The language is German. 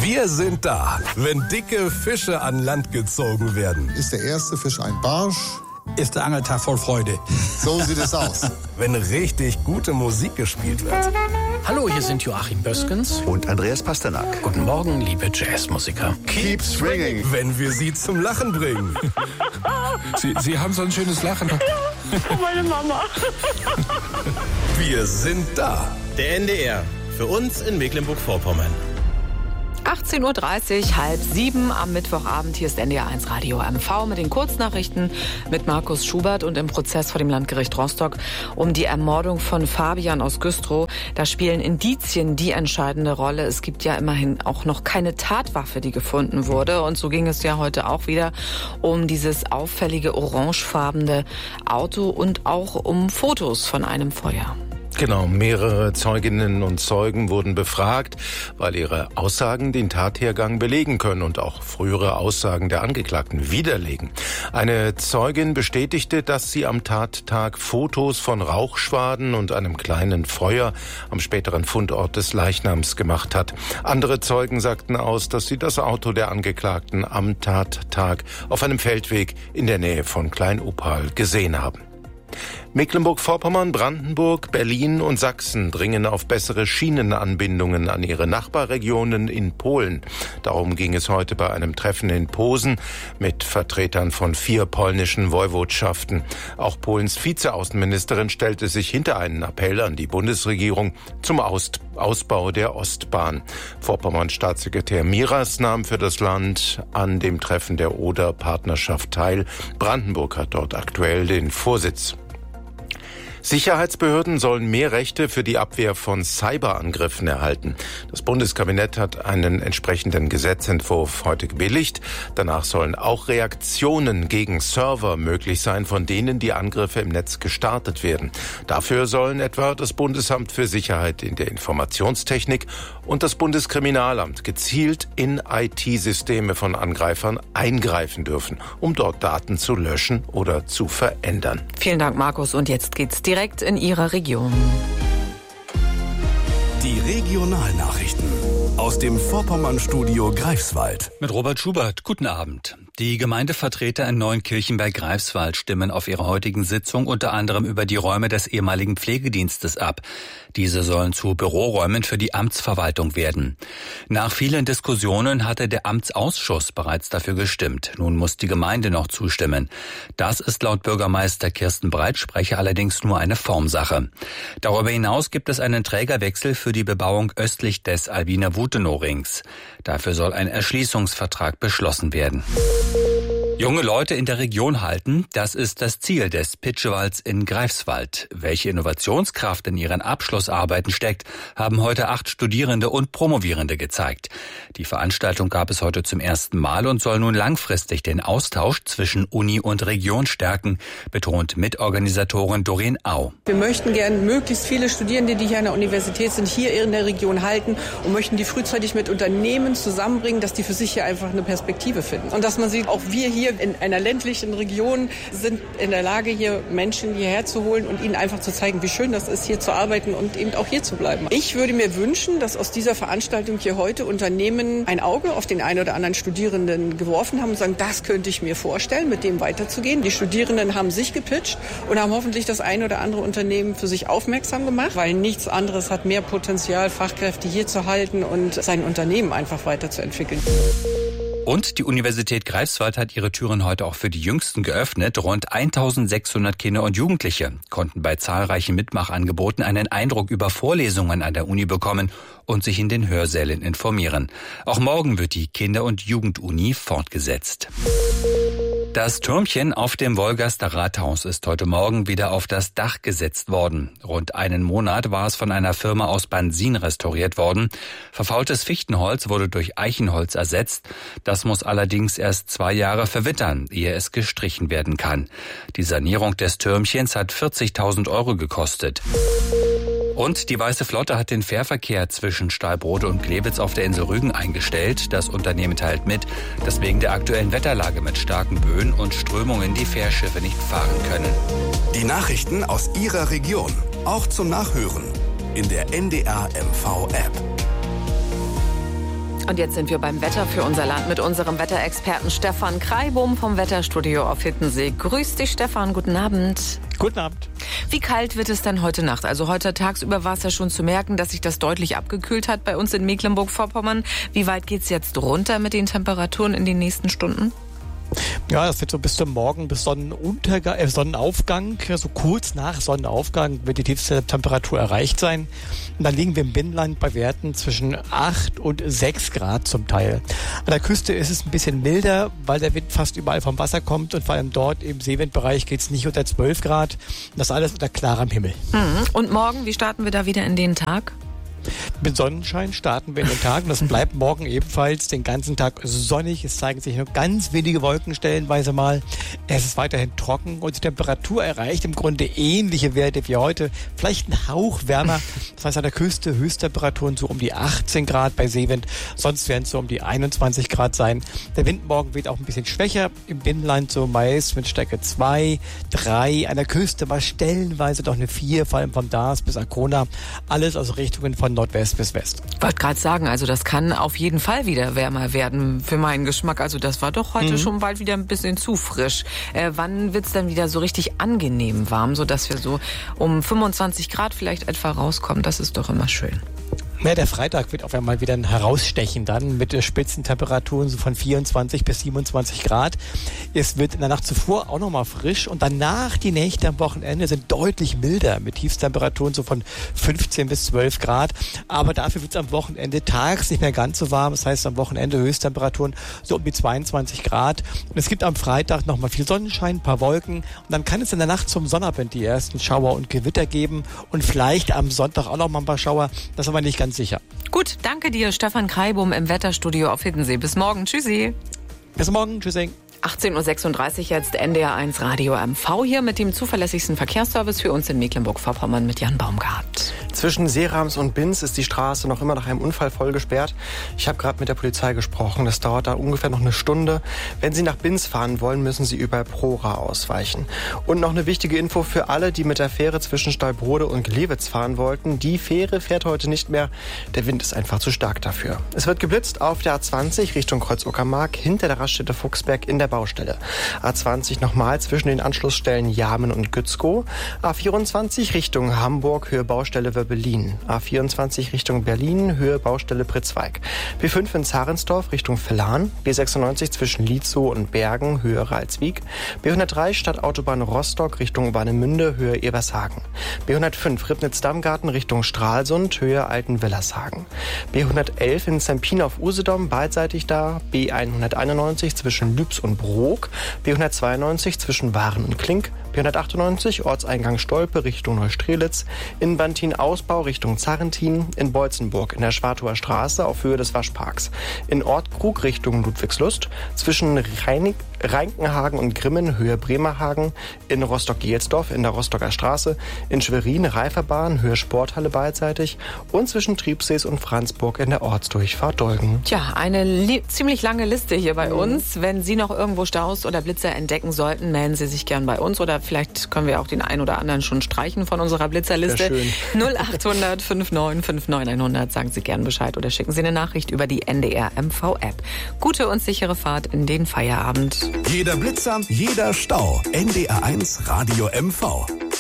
Wir sind da, wenn dicke Fische an Land gezogen werden. Ist der erste Fisch ein Barsch? Ist der Angeltag voll Freude. So sieht es aus. Wenn richtig gute Musik gespielt wird. Hallo, hier sind Joachim Böskens und Andreas Pasternak. Guten Morgen, liebe Jazzmusiker. Keep swinging. Wenn wir sie zum Lachen bringen. Sie haben so ein schönes Lachen. Ja, oh meine Mama. Wir sind da. Der NDR. Für uns in Mecklenburg-Vorpommern. 18.30 Uhr, 6:30 am Mittwochabend. Hier ist NDR1 Radio MV mit den Kurznachrichten mit Markus Schubert und im Prozess vor dem Landgericht Rostock um die Ermordung von Fabian aus Güstrow. Da spielen Indizien die entscheidende Rolle. Es gibt ja immerhin auch noch keine Tatwaffe, die gefunden wurde. Und so ging es ja heute auch wieder um dieses auffällige orangefarbene Auto und auch um Fotos von einem Feuer. Genau, mehrere Zeuginnen und Zeugen wurden befragt, weil ihre Aussagen den Tathergang belegen können und auch frühere Aussagen der Angeklagten widerlegen. Eine Zeugin bestätigte, dass sie am Tattag Fotos von Rauchschwaden und einem kleinen Feuer am späteren Fundort des Leichnams gemacht hat. Andere Zeugen sagten aus, dass sie das Auto der Angeklagten am Tattag auf einem Feldweg in der Nähe von Klein-Oppal gesehen haben. Mecklenburg-Vorpommern, Brandenburg, Berlin und Sachsen dringen auf bessere Schienenanbindungen an ihre Nachbarregionen in Polen. Darum ging es heute bei einem Treffen in Posen mit Vertretern von 4 polnischen Woiwodschaften. Auch Polens Vizeaußenministerin stellte sich hinter einen Appell an die Bundesregierung zum Ausbau der Ostbahn. Vorpommern-Staatssekretär Miras nahm für das Land an dem Treffen der Oder-Partnerschaft teil. Brandenburg hat dort aktuell den Vorsitz. Sicherheitsbehörden sollen mehr Rechte für die Abwehr von Cyberangriffen erhalten. Das Bundeskabinett hat einen entsprechenden Gesetzentwurf heute gebilligt. Danach sollen auch Reaktionen gegen Server möglich sein, von denen die Angriffe im Netz gestartet werden. Dafür sollen etwa das Bundesamt für Sicherheit in der Informationstechnik und das Bundeskriminalamt gezielt in IT-Systeme von Angreifern eingreifen dürfen, um dort Daten zu löschen oder zu verändern. Vielen Dank, Markus. Und jetzt geht's direkt in Ihrer Region. Die Regionalnachrichten aus dem Vorpommern-Studio Greifswald. Mit Robert Schubert, guten Abend. Die Gemeindevertreter in Neunkirchen bei Greifswald stimmen auf ihrer heutigen Sitzung unter anderem über die Räume des ehemaligen Pflegedienstes ab. Diese sollen zu Büroräumen für die Amtsverwaltung werden. Nach vielen Diskussionen hatte der Amtsausschuss bereits dafür gestimmt. Nun muss die Gemeinde noch zustimmen. Das ist laut Bürgermeister Kirsten Breitsprecher allerdings nur eine Formsache. Darüber hinaus gibt es einen Trägerwechsel für die Bebauung östlich des Albina-Wutenow-Rings. Dafür soll ein Erschließungsvertrag beschlossen werden. Junge Leute in der Region halten, das ist das Ziel des Pitschewalds in Greifswald. Welche Innovationskraft in ihren Abschlussarbeiten steckt, haben heute 8 Studierende und Promovierende gezeigt. Die Veranstaltung gab es heute zum ersten Mal und soll nun langfristig den Austausch zwischen Uni und Region stärken, betont Mitorganisatorin Doreen Au. Wir möchten gern möglichst viele Studierende, die hier an der Universität sind, hier in der Region halten und möchten die frühzeitig mit Unternehmen zusammenbringen, dass die für sich hier einfach eine Perspektive finden. Und dass man sieht, auch wir hier in einer ländlichen Region sind in der Lage, hier Menschen hierher zu holen und ihnen einfach zu zeigen, wie schön das ist, hier zu arbeiten und eben auch hier zu bleiben. Ich würde mir wünschen, dass aus dieser Veranstaltung hier heute Unternehmen ein Auge auf den einen oder anderen Studierenden geworfen haben und sagen, das könnte ich mir vorstellen, mit dem weiterzugehen. Die Studierenden haben sich gepitcht und haben hoffentlich das ein oder andere Unternehmen für sich aufmerksam gemacht, weil nichts anderes hat mehr Potenzial, Fachkräfte hier zu halten und sein Unternehmen einfach weiterzuentwickeln. Und die Universität Greifswald hat ihre Türen heute auch für die Jüngsten geöffnet. Rund 1600 Kinder und Jugendliche konnten bei zahlreichen Mitmachangeboten einen Eindruck über Vorlesungen an der Uni bekommen und sich in den Hörsälen informieren. Auch morgen wird die Kinder- und Jugenduni fortgesetzt. Das Türmchen auf dem Wolgaster Rathaus ist heute Morgen wieder auf das Dach gesetzt worden. Rund einen Monat war es von einer Firma aus Bansin restauriert worden. Verfaultes Fichtenholz wurde durch Eichenholz ersetzt. Das muss allerdings erst 2 Jahre verwittern, ehe es gestrichen werden kann. Die Sanierung des Türmchens hat 40.000 € gekostet. Und die Weiße Flotte hat den Fährverkehr zwischen Stahlbrode und Glewitz auf der Insel Rügen eingestellt. Das Unternehmen teilt mit, dass wegen der aktuellen Wetterlage mit starken Böen und Strömungen die Fährschiffe nicht fahren können. Die Nachrichten aus Ihrer Region, auch zum Nachhören in der NDR MV App. Und jetzt sind wir beim Wetter für unser Land mit unserem Wetterexperten Stefan Kreibum vom Wetterstudio auf Hiddensee. Grüß dich, Stefan. Guten Abend. Guten Abend. Wie kalt wird es denn heute Nacht? Also heute tagsüber war es ja schon zu merken, dass sich das deutlich abgekühlt hat bei uns in Mecklenburg-Vorpommern. Wie weit geht's jetzt runter mit den Temperaturen in den nächsten Stunden? Ja, das wird so bis zum Morgen, bis Sonnenaufgang, so kurz nach Sonnenaufgang wird die tiefste Temperatur erreicht sein. Und dann liegen wir im Binnenland bei Werten zwischen 8 und 6 Grad zum Teil. An der Küste ist es ein bisschen milder, weil der Wind fast überall vom Wasser kommt und vor allem dort im Seewindbereich geht es nicht unter 12 Grad. Das alles unter klarem Himmel. Und morgen, wie starten wir da wieder in den Tag? Mit Sonnenschein starten wir in den Tag und das bleibt morgen ebenfalls den ganzen Tag sonnig. Es zeigen sich nur ganz wenige Wolken stellenweise mal. Es ist weiterhin trocken und die Temperatur erreicht im Grunde ähnliche Werte wie heute. Vielleicht ein Hauch wärmer. Das heißt an der Küste Höchsttemperaturen so um die 18 Grad bei Seewind. Sonst werden es so um die 21 Grad sein. Der Wind morgen wird auch ein bisschen schwächer. Im Binnenland so meist mit Stärke 2, 3. An der Küste mal stellenweise doch eine 4, vor allem vom Dars bis Arkona. Alles aus Richtungen von Nordwest bis West. Ich wollte gerade sagen, also das kann auf jeden Fall wieder wärmer werden für meinen Geschmack. Also das war doch heute schon bald wieder ein bisschen zu frisch. Wann wird's dann wieder so richtig angenehm warm, sodass wir so um 25 Grad vielleicht etwa rauskommen? Das ist doch immer schön. Ja, der Freitag wird auf einmal wieder ein Herausstechen dann mit Spitzentemperaturen so von 24 bis 27 Grad. Es wird in der Nacht zuvor auch nochmal frisch und danach die Nächte am Wochenende sind deutlich milder mit Tiefstemperaturen so von 15 bis 12 Grad. Aber dafür wird es am Wochenende tags nicht mehr ganz so warm. Das heißt am Wochenende Höchsttemperaturen so um die 22 Grad. Und es gibt am Freitag nochmal viel Sonnenschein, ein paar Wolken. Und dann kann es in der Nacht zum Sonnabend die ersten Schauer und Gewitter geben. Und vielleicht am Sonntag auch nochmal ein paar Schauer. Das ist aber nicht ganz sicher. Gut, danke dir, Stefan Kreibum im Wetterstudio auf Hiddensee. Bis morgen. Tschüssi. Bis morgen. Tschüssi. 18.36 Uhr jetzt NDR1 Radio MV hier mit dem zuverlässigsten Verkehrsservice für uns in Mecklenburg-Vorpommern mit Jan Baumgart. Zwischen Seerams und Binz ist die Straße noch immer nach einem Unfall voll gesperrt. Ich habe gerade mit der Polizei gesprochen. Das dauert da ungefähr noch eine Stunde. Wenn Sie nach Binz fahren wollen, müssen Sie über Prora ausweichen. Und noch eine wichtige Info für alle, die mit der Fähre zwischen Stallbrode und Glewitz fahren wollten. Die Fähre fährt heute nicht mehr. Der Wind ist einfach zu stark dafür. Es wird geblitzt auf der A20 Richtung Kreuz-Uckermark hinter der Raststätte Fuchsberg in der Baustelle. A20 nochmal zwischen den Anschlussstellen Jamen und Gützkow. A24 Richtung Hamburg, Höhe Baustelle Wöbbelin. A24 Richtung Berlin, Höhe Baustelle Pritzweig. B5 in Zarensdorf Richtung Villan. B96 zwischen Lietzow und Bergen, Höhe Ralswiek. B103 Stadtautobahn Rostock Richtung Warnemünde, Höhe Ebershagen. B105 Ribnitz-Dammgarten Richtung Stralsund, Höhe Altenwillershagen. B111 in Zempin auf Usedom, beidseitig da. B191 zwischen Lübs und Brook. B192 zwischen Waren und Klink. B198 Ortseingang Stolpe Richtung Neustrelitz. In Bantin Ausbau Richtung Zarrentin. In Beutzenburg in der Schwartower Straße auf Höhe des Waschparks. In Ortkrug Richtung Ludwigslust. Zwischen Reinkenhagen und Grimmen Höhe Bremerhagen. In Rostock-Gelsdorf in der Rostocker Straße. In Schwerin Reiferbahn Höhe Sporthalle beidseitig. Und zwischen Triebsees und Franzburg in der Ortsdurchfahrt Dolgen. Tja, eine ziemlich lange Liste hier bei uns. Wenn Sie noch irgendwo Staus oder Blitzer entdecken sollten, melden Sie sich gern bei uns oder vielleicht können wir auch den einen oder anderen schon streichen von unserer Blitzerliste. 0800 59 59 100. Sagen Sie gern Bescheid oder schicken Sie eine Nachricht über die NDR MV App. Gute und sichere Fahrt in den Feierabend. Jeder Blitzer, jeder Stau. NDR1 Radio MV.